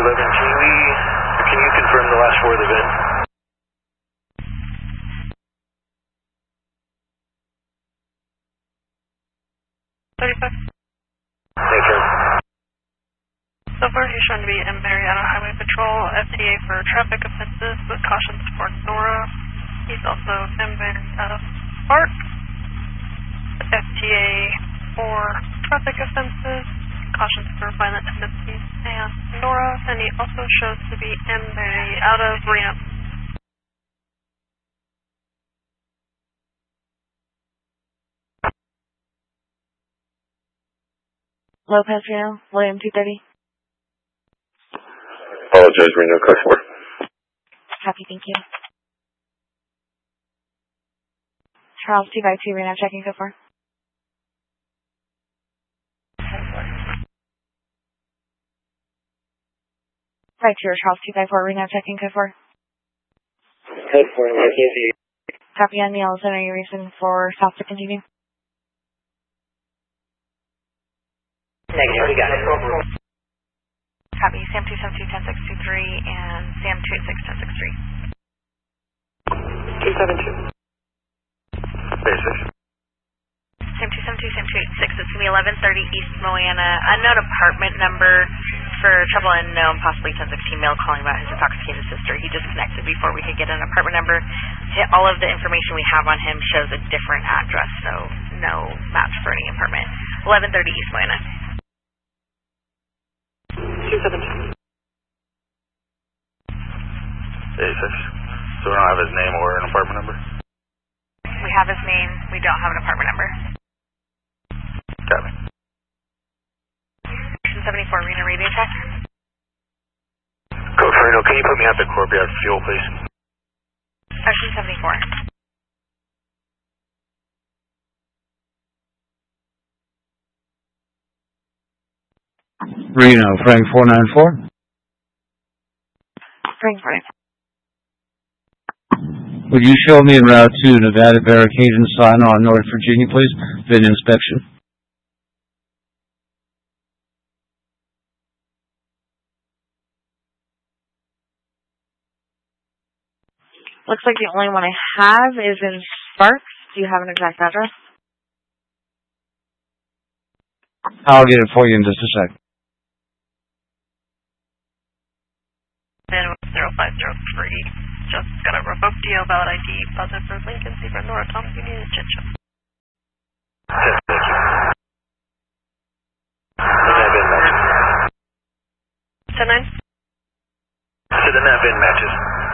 can you confirm the last four of the VIN? 35. Thanks, sir. So far, he's shown to be in Marietta Highway Patrol, FTA for traffic offenses with cautions for Nora. He's also in Marietta Park, FTA for traffic offenses, cautions for violent tendencies, and Nora. And he also shows to be in Marietta Ramp. Lopez Reno, William 230. Apologize, Reno, customer. Copy, thank you. Charles 252, Reno, checking so far. Right, Charles 254, Reno, checking so far. Code 4, I can't see you. Copy on the Ellison, are you reason for South to continue? Negative, we got it. Copy, Sam 272-10623 and Sam 286-10623. 272. Basic. Sam 272, Sam 286, it's going to be 1130 East Moana. Unknown apartment number for trouble unknown, possibly 1016 male calling about his intoxicated sister. He disconnected before we could get an apartment number. All of the information we have on him shows a different address, so no match for any apartment. 1130 East Moana. 272. 86. So we don't have his name or an apartment number? We have his name. We don't have an apartment number. Got me. 74 Reno radio check. Code Reno, can you put me out the Courtyard fuel, please? Section 74. Reno, Frank 494. Frank 494. Would you show me en route to Nevada Barricade and sign on North Virginia, please? VIN inspection. Looks like the only one I have is in Sparks. Do you have an exact address? I'll get it for you in just a sec. VIN 0503. Just got a revoked DO valid ID, positive for Lincoln, Zebra, Nora, Tom, Union, Chincha. Yes, thank you. The net VIN matches. 10-9? So the net VIN matches.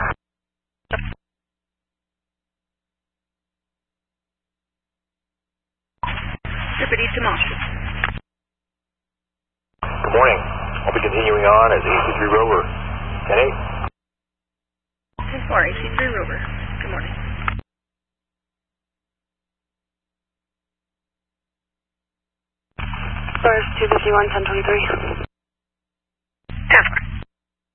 Deputy Demonstrative. Good morning. I'll be continuing on as AC3 Rover. 10-8. 10-4, AC3 Rover. Good morning. Stars 251, 1023.